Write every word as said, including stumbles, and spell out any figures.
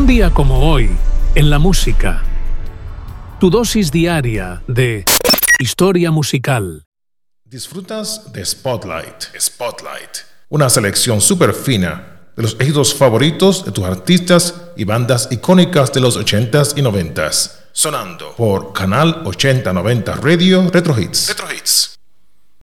día como hoy, en la música. Tu dosis diaria de historia musical. Disfrutas de Spotlight. Spotlight. Una selección súper fina de los éxitos favoritos de tus artistas y bandas icónicas de los ochentas y noventas. Sonando por Canal ochenta noventa Radio Retro Hits. Retro Hits.